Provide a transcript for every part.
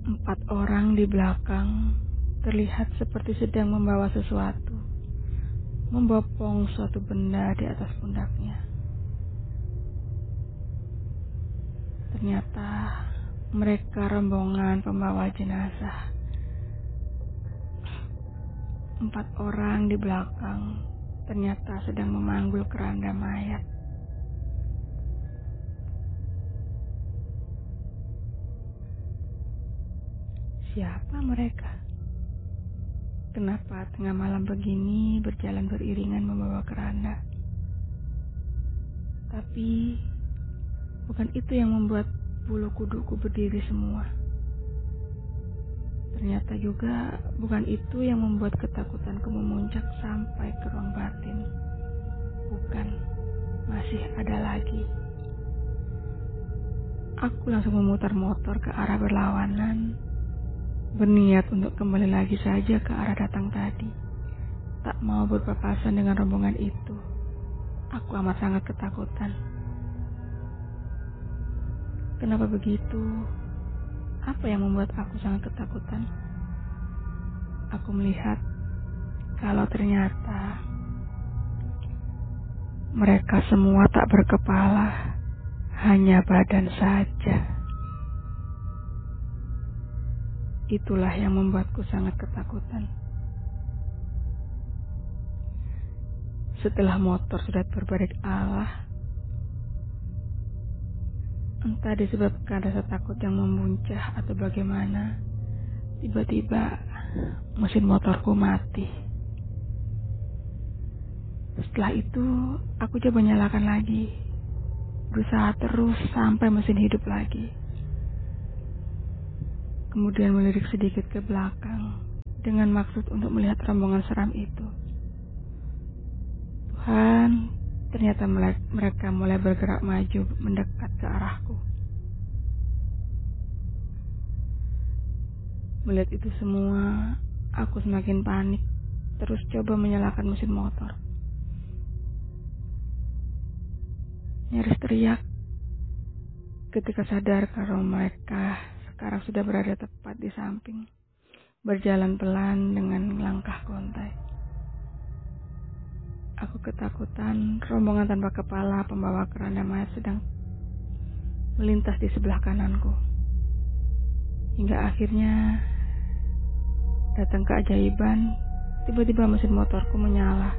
Empat orang di belakang terlihat seperti sedang membawa sesuatu, membopong suatu benda di atas pundaknya. Ternyata mereka rombongan pembawa jenazah. Empat orang di belakang ternyata sedang memanggul keranda mayat. Siapa mereka? Kenapa tengah malam begini berjalan beriringan membawa keranda? Tapi bukan itu yang membuat bulu kuduku berdiri semua. Ternyata juga bukan itu yang membuat ketakutanku memuncak sampai ke ruang batin. Bukan, masih ada lagi. Aku langsung memutar motor ke arah berlawanan, berniat untuk kembali lagi saja ke arah datang tadi. Tak mau berpapasan dengan rombongan itu. Aku amat sangat ketakutan. Kenapa begitu? Apa yang membuat aku sangat ketakutan? Aku melihat kalau ternyata mereka semua tak berkepala, hanya badan saja. Itulah yang membuatku sangat ketakutan. Setelah motor sudah berbalik arah, entah disebabkan rasa takut yang membuncah atau bagaimana, tiba-tiba mesin motorku mati. Setelah itu, aku coba nyalakan lagi. Berusaha terus sampai mesin hidup lagi. Kemudian melirik sedikit ke belakang dengan maksud untuk melihat rombongan seram itu. Tuhan, ternyata mereka mulai bergerak maju mendekat ke arahku. Melihat itu semua, aku semakin panik, terus coba menyalakan mesin motor. Nyaris teriak ketika sadar kalau mereka sekarang sudah berada tepat di samping, berjalan pelan dengan langkah gontai. Aku ketakutan rombongan tanpa kepala pembawa keranda mayat sedang melintas di sebelah kananku. Hingga akhirnya datang keajaiban, tiba-tiba mesin motorku menyala.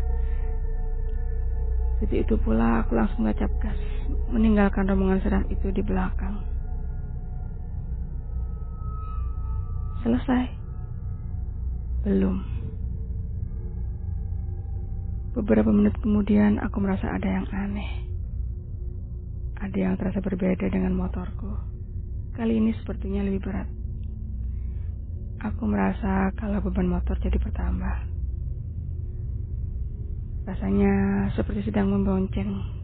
Detik itu pula aku langsung tancap gas, meninggalkan rombongan seram itu di belakang. Selesai? Belum. Beberapa menit kemudian aku merasa ada yang aneh. Ada yang terasa berbeda dengan motorku. Kali ini sepertinya lebih berat. Aku merasa kalau beban motor jadi bertambah. Rasanya seperti sedang membonceng